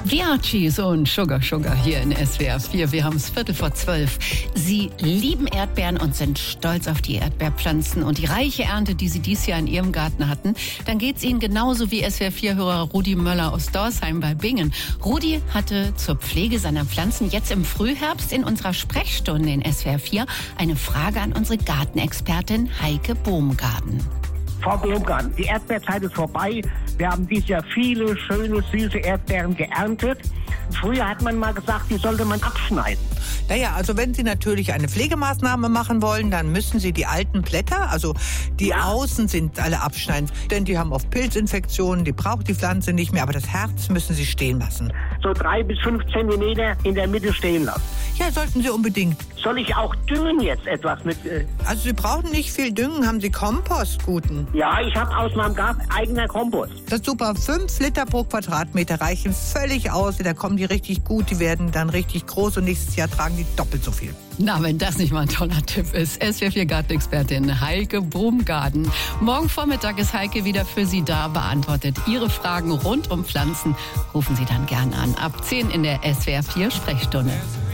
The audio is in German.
Viacis und Sugar hier in SWR 4. Wir haben es 11:45. Sie lieben Erdbeeren und sind stolz auf die Erdbeerpflanzen und die reiche Ernte, die Sie dieses Jahr in Ihrem Garten hatten. Dann geht es Ihnen genauso wie SWR 4-Hörer Rudi Möller aus Dorsheim bei Bingen. Rudi hatte zur Pflege seiner Pflanzen jetzt im Frühherbst in unserer Sprechstunde in SWR 4 eine Frage an unsere Gartenexpertin Heike Bohmgarden. Frau Bohmgarden, die Erdbeerzeit ist vorbei. Wir haben dieses Jahr viele schöne, süße Erdbeeren geerntet. Früher hat man mal gesagt, die sollte man abschneiden. Naja, also wenn Sie natürlich eine Pflegemaßnahme machen wollen, dann müssen Sie die alten Blätter, also die außen sind, alle abschneiden. Denn die haben oft Pilzinfektionen, die braucht die Pflanze nicht mehr, aber das Herz müssen Sie stehen lassen. So 3 bis 5 Zentimeter in der Mitte stehen lassen. Ja, sollten Sie unbedingt. Soll ich auch düngen jetzt etwas mit? Also Sie brauchen nicht viel düngen, haben Sie Kompost, guten? Ja, ich habe aus meinem Garten eigener Kompost. Das ist super, 5 Liter pro Quadratmeter reichen völlig aus. Da kommen die richtig gut, die werden dann richtig groß und nächstes Jahr tragen die doppelt so viel. Na, wenn das nicht mal ein toller Tipp ist. SWR 4 Gartenexpertin Heike Bohmgarden. Morgen Vormittag ist Heike wieder für Sie da, beantwortet Ihre Fragen rund um Pflanzen. Rufen Sie dann gerne an. Ab 10 in der SWR 4 Sprechstunde.